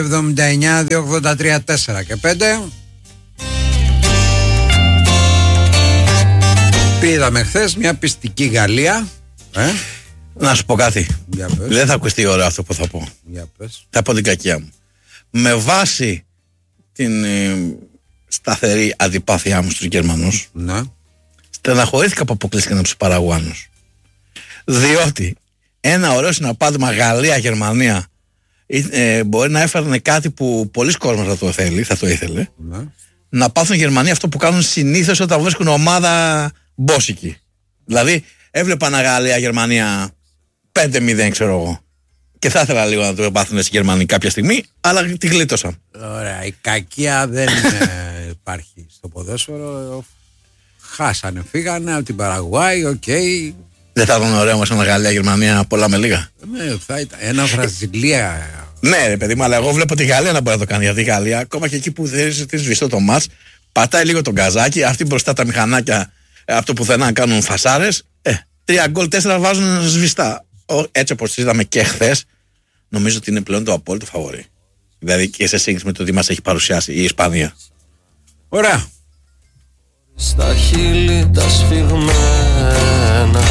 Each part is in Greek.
79, 283, 4 και 5. Είδαμε χθες μια πιστική Γαλλία. Να σου πω κάτι. Δεν θα ακουστεί ωραίο αυτό που θα πω. Θα πω την κακία μου. Με βάση την σταθερή αντιπάθειά μου στους Γερμανούς, στεναχωρήθηκα που αποκλείστηκαν από τους Παραγουάνους. Διότι ένα ωραίο συναπάντημα Γαλλία-Γερμανία μπορεί να έφερνε κάτι που πολλοί κόσμος θα το ήθελε. Να πάθουν οι Γερμανοί αυτό που κάνουν συνήθως όταν βρίσκουν ομάδα μπόσικη. Δηλαδή έβλεπα ένα Γαλλία-Γερμανία 5-0, ξέρω εγώ. Και θα ήθελα λίγο να το πάθουν οι Γερμανοί κάποια στιγμή, αλλά τη γλίτωσαν. Ωραία, η κακία δεν υπάρχει στο ποδόσφαιρο. Χάσανε, φύγανε από την Παραγουάη, οκ. Δεν θα ήταν ωραίο μας ένα Γαλλία-Γερμανία πολλά με λίγα? Ναι, θα ήταν ένα Βραζιλία. Ναι, ρε παιδί μου, αλλά εγώ βλέπω τη Γαλλία να μπορεί να το κάνει. Γιατί η Γαλλία, ακόμα και εκεί που δεν σβηστό το μάτς, πατάει λίγο τον γκαζάκι, αυτοί μπροστά τα μηχανάκια από το πουθενά κάνουν φασάρες. 3 γκολ, 4 βάζουν σβηστά. Έτσι όπως είδαμε και χθες, νομίζω ότι είναι πλέον το απόλυτο φαβορί. Δηλαδή και σε σύγκριση με το τι μας έχει παρουσιάσει η Ισπανία. Ωραία. Στα χείλη τα σφιγμένα.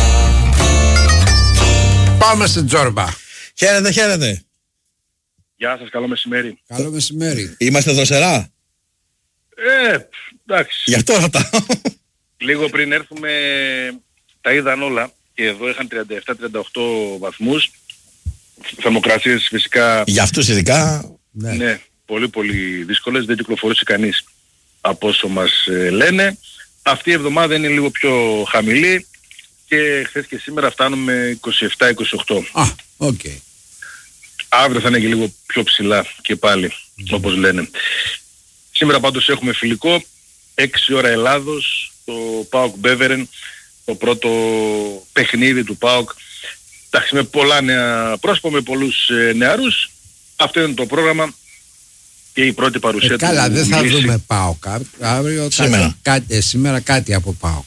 Πάμε στην Τζόρμπα. Χαίρετε, χαίρετε. Γεια σας, καλό μεσημέρι. Καλό μεσημέρι. Είμαστε δροσερά? Εντάξει. Γι' αυτό ρωτάω. Λίγο πριν έρθουμε τα είδαν όλα και εδώ είχαν 37-38 βαθμούς. Θερμοκρασίες φυσικά... Για αυτούς ειδικά... Ναι, πολύ πολύ δύσκολες, δεν κυκλοφορούσε κανείς από όσο μας λένε. Αυτή η εβδομάδα είναι λίγο πιο χαμηλή και χθες και σήμερα φτάνουμε 27-28. Οκ. Αύριο θα είναι και λίγο πιο ψηλά και πάλι, όπως λένε. Σήμερα πάντως έχουμε φιλικό, 6 ώρα Ελλάδος, το ΠΑΟΚ Μπέβερεν, το πρώτο παιχνίδι του ΠΑΟΚ. Εντάξει, με πολλά νέα πρόσωπα, με πολλούς νεαρούς. Αυτό είναι το πρόγραμμα και η πρώτη παρουσία του. Καλά, δεν θα δούμε ΠΑΟΚ αύριο. Σήμερα κάτι από ΠΑΟΚ.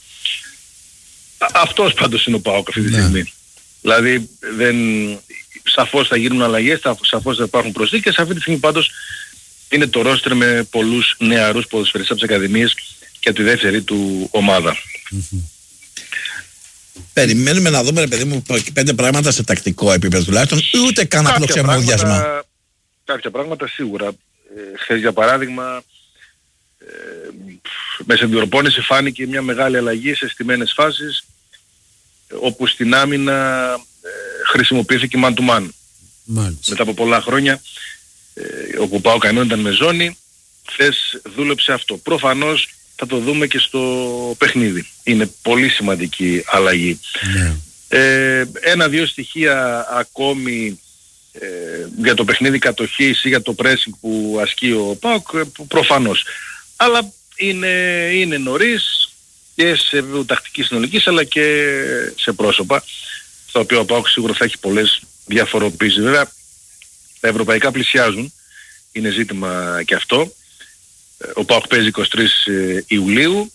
Αυτός πάντως είναι ο ΠΑΟΚ αυτή τη στιγμή. Δηλαδή σαφώς θα γίνουν αλλαγές, σαφώς θα υπάρχουν προσθήκες. Αυτή τη στιγμή πάντως είναι το ρόστερ με πολλούς νεαρούς ποδοσφαιριστές από τις ακαδημίες και από τη δεύτερη του ομάδα. Περιμένουμε να δούμε, ρε παιδί μου, 5 πράγματα σε τακτικό επίπεδο τουλάχιστον, ούτε καν απλό ξεμόδιασμα. Κάποια πράγματα σίγουρα. Χθες για παράδειγμα, μέσα στην προπόνηση φάνηκε μια μεγάλη αλλαγή σε στιμένες φάσεις, όπου στην άμυνα χρησιμοποιήθηκε man to man. Μετά από πολλά χρόνια, όπου ο ΠΑΟΚ ήταν με ζώνη, χθες δούλεψε αυτό. Προφανώς θα το δούμε και στο παιχνίδι. Είναι πολύ σημαντική αλλαγή. Ένα-δύο στοιχεία ακόμη για το παιχνίδι κατοχής ή για το pressing που ασκεί ο ΠΑΟΚ, προφανώς. Αλλά είναι νωρίς και σε τακτική συνολικής αλλά και σε πρόσωπα, στα οποία ο ΠΑΟΚ σίγουρα θα έχει πολλές διαφοροποίησεις. Βέβαια τα ευρωπαϊκά πλησιάζουν, είναι ζήτημα και αυτό. Ο ΠΑΟΚ παίζει 23 Ιουλίου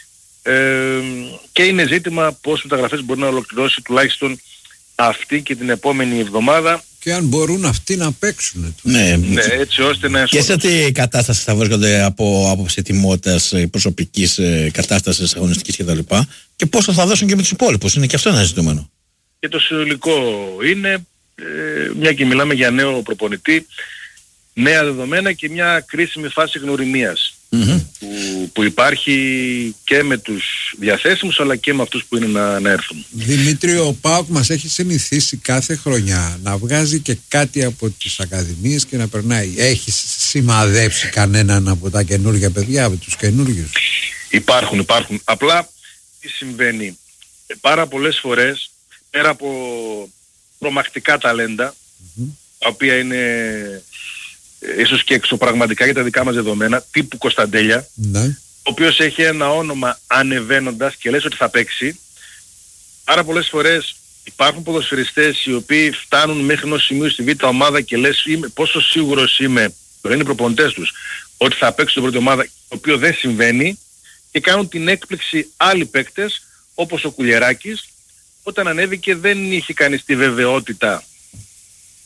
και είναι ζήτημα πόσες μεταγραφές μπορεί να ολοκληρώσει τουλάχιστον αυτή και την επόμενη εβδομάδα. Και αν μπορούν αυτοί να παίξουν. Ναι, έτσι ώστε να... Και σε τι κατάσταση θα βρίσκονται από άποψη ετοιμότητας, προσωπικής κατάστασης, αγωνιστικής κτλ. Και πόσο θα δώσουν και με τους υπόλοιπους. Είναι και αυτό ένα ζητούμενο. Και το συνολικό είναι, μια και μιλάμε για νέο προπονητή, νέα δεδομένα και μια κρίσιμη φάση γνωριμίας που υπάρχει και με τους διαθέσιμους αλλά και με αυτούς που είναι να έρθουν. Δημήτρη, ο ΠΑΟΚ μας έχει συνηθίσει κάθε χρονιά να βγάζει και κάτι από τις ακαδημίες και να περνάει. Έχει σημαδέψει κανέναν από τα καινούργια παιδιά, από τους καινούργιους? Υπάρχουν. Απλά τι συμβαίνει? Πάρα πολλές φορές πέρα από τρομακτικά ταλέντα, τα οποία είναι ίσως και εξωπραγματικά για τα δικά μας δεδομένα, τύπου Κωνσταντέλια, ο οποίος έχει ένα όνομα ανεβαίνοντας και λες ότι θα παίξει. Άρα πολλές φορές υπάρχουν ποδοσφαιριστές οι οποίοι φτάνουν μέχρι ενός σημείου στη β' ομάδα και λες πόσο σίγουρος είμαι, το είναι οι προπονητές τους, ότι θα παίξουν στην πρώτη ομάδα, το οποίο δεν συμβαίνει, και κάνουν την έκπληξη άλλοι παίκτες όπως ο Κουλιεράκης, όταν ανέβηκε δεν είχε κανείς τη βεβαιότητα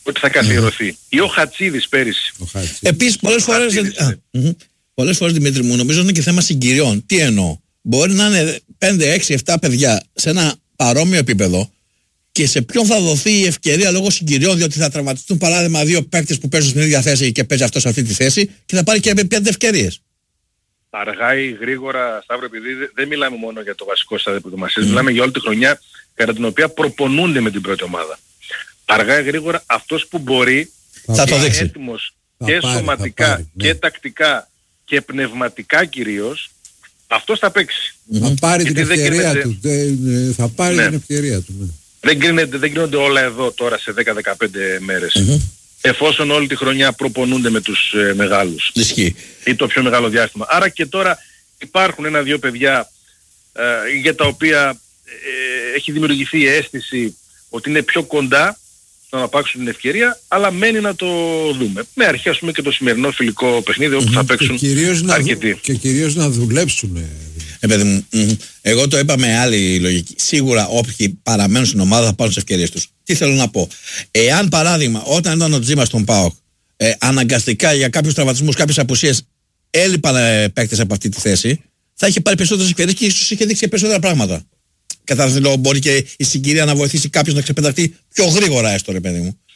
ότι θα καθιερωθεί. Ή ο Χατσίδης πέρυσι. Επίσης πολλές φορές Δημήτρη μου, νομίζω είναι και θέμα συγκυριών. Τι εννοώ? Μπορεί να είναι 5, 6, 7 παιδιά σε ένα παρόμοιο επίπεδο και σε ποιον θα δοθεί η ευκαιρία λόγω συγκυριών, διότι θα τραυματιστούν παράδειγμα 2 παίκτες που παίζουν στην ίδια θέση και παίζει αυτό σε αυτή τη θέση και θα πάρει και 5 ευκαιρίες. Αργά ή γρήγορα, Σταύρο, επειδή δεν μιλάμε μόνο για το βασικό στάδιο προετοιμασίας, μιλάμε για όλη τη χρονιά κατά την οποία προπονούνται με την πρώτη ομάδα. Αργά ή γρήγορα αυτός που μπορεί θα το δείξει. Έτοιμος και σωματικά και τακτικά και πνευματικά κυρίως, αυτός θα παίξει. Θα πάρει την ευκαιρία του. Θα πάρει την ευκαιρία του. Δεν κρίνονται όλα εδώ τώρα σε 10-15 μέρες. Εφόσον όλη τη χρονιά προπονούνται με τους μεγάλους. Ισχύει. Ή το πιο μεγάλο διάστημα. Άρα και τώρα υπάρχουν 1-2 παιδιά για τα οποία έχει δημιουργηθεί η αίσθηση ότι είναι πιο κοντά να αναπάξουν την ευκαιρία, αλλά μένει να το δούμε. Με αρχή ας πούμε και το σημερινό φιλικό παιχνίδι όπου θα παίξουν αρκετοί. Και κυρίως να δουλέψουν. Παιδί μου, εγώ το είπα με άλλη λογική. Σίγουρα όποιοι παραμένουν στην ομάδα θα πάρουν τις ευκαιρίες τους. Τι θέλω να πω? Εάν παράδειγμα όταν ήταν ο Τζίμας στον ΠΑΟΚ αναγκαστικά για κάποιους τραυματισμούς, κάποιες απουσίες έλειπαν παίκτες από αυτή τη θέση, θα είχε πάρει περισσότερες ευκαιρίες και ίσως είχε δείξει περισσότερα πράγματα. Κατά θέλω, μπορεί και η συγκυρία να βοηθήσει κάποιους να ξεπεταχτεί πιο γρήγορα, έστω ρε παιδί μου.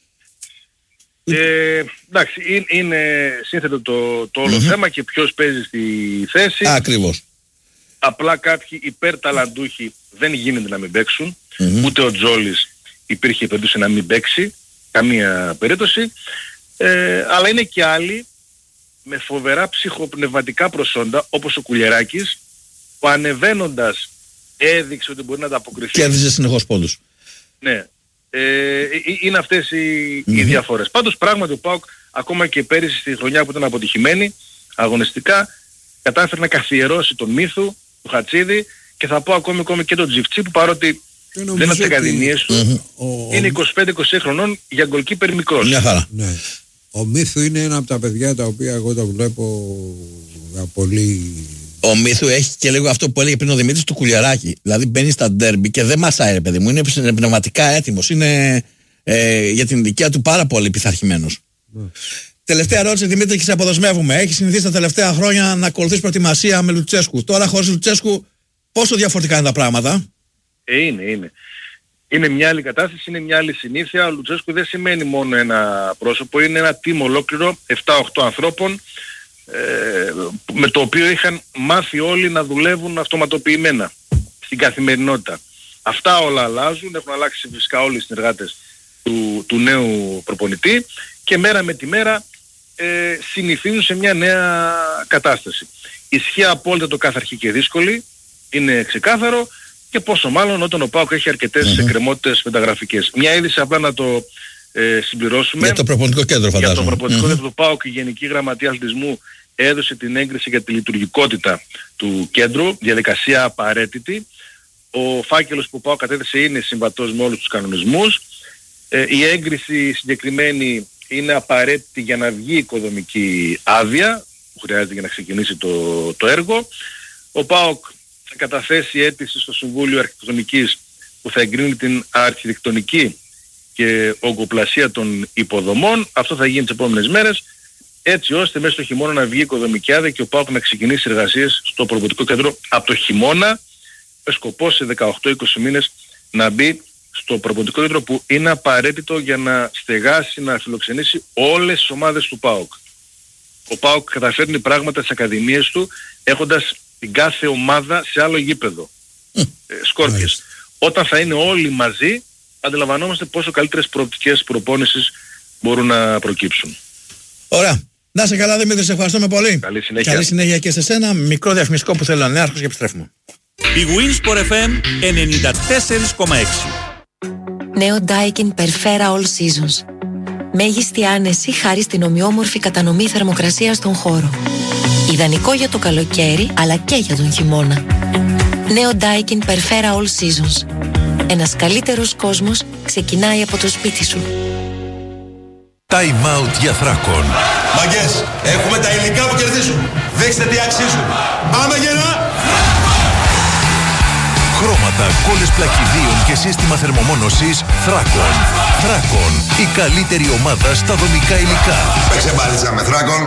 Εντάξει, είναι σύνθετο το όλο θέμα και ποιος παίζει στη θέση. Ακριβώς. Απλά κάποιοι υπερταλαντούχοι δεν γίνεται να μην παίξουν. Ούτε ο Τζόλης υπήρχε περίπτωση να μην παίξει. Καμία περίπτωση. Αλλά είναι και άλλοι με φοβερά ψυχοπνευματικά προσόντα, όπως ο Κουλιεράκης, που ανεβαίνοντας έδειξε ότι μπορεί να ανταποκριθεί. Και έδειξε συνεχώς πόντους. Ναι. Είναι αυτές οι διαφορές. Πάντως πράγματι ο ΠΑΟΚ ακόμα και πέρυσι στη χρονιά που ήταν αποτυχημένη αγωνιστικά κατάφερε να καθιερώσει τον Μύθου, του Χατσίδη και θα πω ακόμη και τον Τζιφτσί που παρότι δεν είναι από τις ακαδημίες του είναι 25-26 χρονών για γκολκίπερ μικρός. Μια χαρά. Ναι. Ο Μύθου είναι ένα από τα παιδιά τα οποία εγώ το βλέπω πολύ... Ο Μύθου έχει και λίγο αυτό που έλεγε πριν ο Δημήτρης του Κουλιαράκη. Δηλαδή μπαίνει στα ντέρμπι και δεν μασάει ρε παιδί μου. Είναι πνευματικά έτοιμος. Είναι για την ηλικία του πάρα πολύ πειθαρχημένος. Τελευταία ερώτηση, Δημήτρη, και σε αποδεσμεύουμε. Έχει συνηθίσει τα τελευταία χρόνια να ακολουθείς προετοιμασία με Λουτσέσκου. Τώρα χωρίς Λουτσέσκου, πόσο διαφορετικά είναι τα πράγματα? Είναι. Είναι μια άλλη κατάσταση, είναι μια άλλη συνήθεια. Ο Λουτσέσκου δεν σημαίνει μόνο ένα πρόσωπο, είναι ένα team ολόκληρο 7-8 ανθρώπων με το οποίο είχαν μάθει όλοι να δουλεύουν αυτοματοποιημένα στην καθημερινότητα. Αυτά όλα αλλάζουν, έχουν αλλάξει φυσικά όλοι οι συνεργάτες του νέου προπονητή και μέρα με τη μέρα συνηθίζουν σε μια νέα κατάσταση. Ισχύει απόλυτα το κάθε αρχή και δύσκολη, είναι ξεκάθαρο και πόσο μάλλον όταν ο ΠΑΟΚ έχει αρκετές εκκρεμότητες μεταγραφικές. Μια είδηση απλά να το συμπληρώσουμε. Για το προπονητικό κέντρο φαντάζομαι. Για το προπονητικό κέντρο του ΠΑΟΚ η Γενική Γραμματεία Αθλητισμού έδωσε την έγκριση για τη λειτουργικότητα του κέντρου, διαδικασία απαραίτητη. Ο φάκελος που ο ΠΑΟΚ κατέθεσε είναι συμβατός με όλους τους κανονισμούς. Η έγκριση συγκεκριμένη είναι απαραίτητη για να βγει οικοδομική άδεια που χρειάζεται για να ξεκινήσει το έργο. Ο ΠΑΟΚ θα καταθέσει αίτηση στο Συμβούλιο Αρχιτεκτονικής που θα εγκρίνει την αρχιτεκτονική και ογκοπλασία των υποδομών. Αυτό θα γίνει τις επόμενες μέρες, έτσι ώστε μέσα στο χειμώνα να βγει οικοδομική άδεια και ο ΠΑΟΚ να ξεκινήσει εργασίες στο προπονητικό κέντρο από το χειμώνα, με σκοπό σε 18-20 μήνες να μπει στο προπονητικό κέντρο που είναι απαραίτητο για να στεγάσει, να φιλοξενήσει όλες τις ομάδες του ΠΑΟΚ. Ο ΠΑΟΚ καταφέρνει πράγματα στις ακαδημίες του έχοντας την κάθε ομάδα σε άλλο γήπεδο. Σκόρπιες. Όταν θα είναι όλοι μαζί, αντιλαμβανόμαστε πόσο καλύτερες προοπτικές προπόνησης μπορούν να προκύψουν. Ωραία. Να είσαι καλά Δημήτρη, σε ευχαριστούμε πολύ. Καλή συνέχεια και σε σένα. Μικρό διαφημιστικό που θέλω να έρχομαι και επιστρέφουμε. Η Winsport FM 94,6. Νέο Daikin Perfera All Seasons. Μέγιστη άνεση χάρη στην ομοιόμορφη κατανομή θερμοκρασίας στον χώρο. Ιδανικό για το καλοκαίρι αλλά και για τον χειμώνα. Νέο Daikin Perfera All Seasons. Ένας καλύτερος κόσμος ξεκινάει από το σπίτι σου. Time out για Θράκων. Μαγκές, έχουμε τα υλικά που κερδίζουν. Δείξτε τι αξίζουν. Πάμε γερά! χρώματα, κόλλες πλακιδίων και σύστημα θερμομόνωσης Thracon. Thracon, η καλύτερη ομάδα στα δομικά υλικά. Παίξε μπάλιτσα με Thracon.